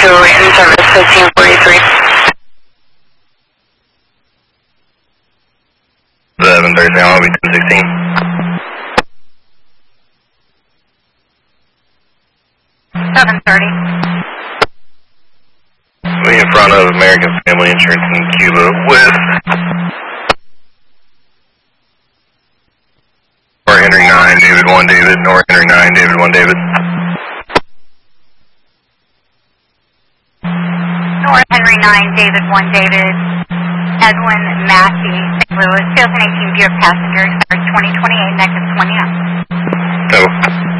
to in-service 1543. 7:30, I'll be 1016. We in front of American Family Insurance in Cuba with North Henry 9, David 1, David, North Henry 9, David 1, David. North Henry 9, David 1, David, Edwin Massey, St. Louis, 2018 Buick passenger, expires 2028, next is 20 up. Oh.